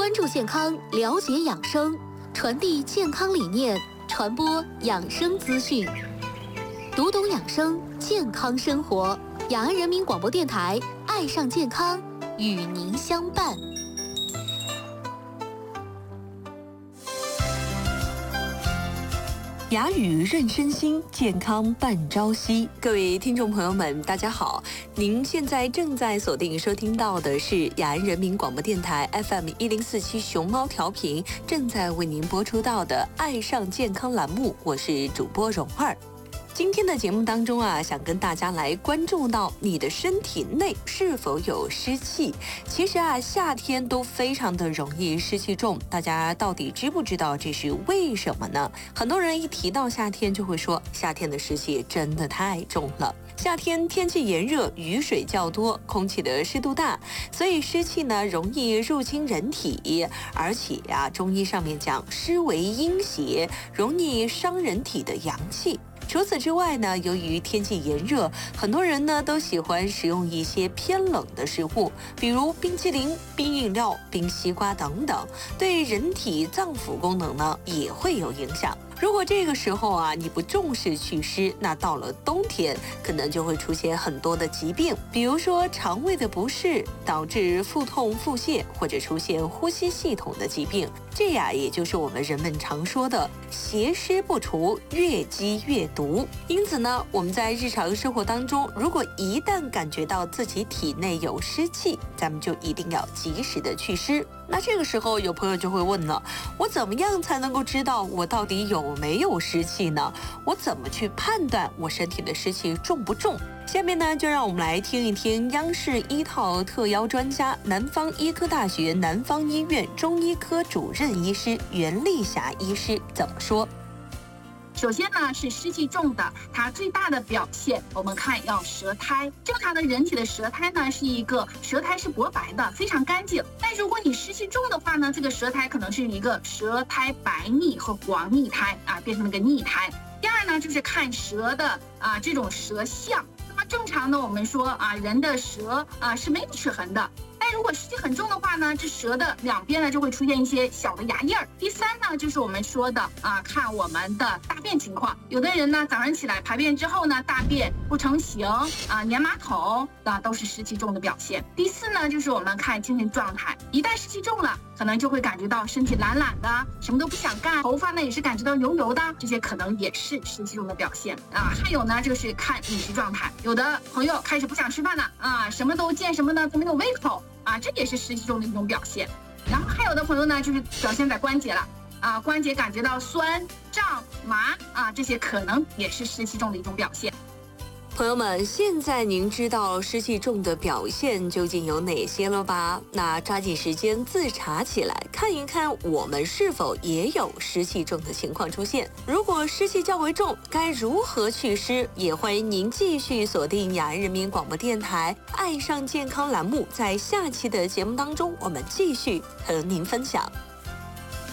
关注健康，了解养生，传递健康理念，传播养生资讯，读懂养生，健康生活。雅安人民广播电台，爱上健康，与您相伴。 雅语润身心，健康伴朝夕。各位听众朋友们，大家好！您现在正在锁定收听到的是雅安人民广播电台 FM1047熊猫调频，正在为您播出到的《爱上健康》栏目，我是主播蓉儿。今天的节目当中想跟大家来关注到你的身体内是否有湿气。其实夏天都非常的容易湿气重，大家到底知不知道这是为什么呢？很多人一提到夏天就会说，夏天的湿气真的太重了。夏天天气炎热，雨水较多，空气的湿度大，所以湿气呢容易入侵人体，而且中医上面讲湿为阴邪，容易伤人体的阳气。除此之外呢，由于天气炎热，很多人呢都喜欢食用一些偏冷的食物，比如冰淇淋、冰饮料、冰西瓜等等，对人体脏腑功能呢也会有影响。如果这个时候你不重视祛湿，那到了冬天可能就会出现很多的疾病，比如说肠胃的不适，导致腹痛、腹泻，或者出现呼吸系统的疾病。这也就是我们人们常说的邪湿不除，越积越毒。因此呢，我们在日常生活当中，如果一旦感觉到自己体内有湿气，咱们就一定要及时的祛湿。那这个时候有朋友就会问了，我怎么样才能够知道我到底有没有湿气呢？我怎么去判断我身体的湿气重不重？下面呢，就让我们来听一听央视一套特邀专家、南方医科大学南方医院中医科主任医师袁丽霞医师怎么说。 首先呢，是湿气重的，它最大的表现，我们看要舌苔。正常的人体的舌苔呢，舌苔是薄白的，非常干净。但如果你湿气重的话呢，这个舌苔可能是一个舌苔白腻和黄腻苔变成了个腻苔。第二呢，就是看舌的这种舌象。那么正常呢，我们说人的舌是没有齿痕的。但如果湿气很重的话呢，这舌的两边呢就会出现一些小的牙印儿。第三呢，就是我们说的看我们的大便情况。有的人呢早上起来排便之后呢，大便不成形粘马桶都是湿气重的表现。第四呢，就是我们看精神状态，一旦湿气重了，可能就会感觉到身体懒懒的，什么都不想干，头发呢也是感觉到油油的，这些可能也是湿气重的表现还有呢，就是看饮食状态，有的朋友开始不想吃饭了什么都见什么呢都没有胃口这也是湿气重的一种表现。然后还有的朋友呢，就是表现在关节了关节感觉到酸胀麻这些可能也是湿气重的一种表现。 朋友们，现在您知道湿气重的表现究竟有哪些了吧？那抓紧时间自查起来，看一看我们是否也有湿气重的情况出现。如果湿气较为重，该如何祛湿？也欢迎您继续锁定雅安人民广播电台《爱上健康》栏目，在下期的节目当中，我们继续和您分享。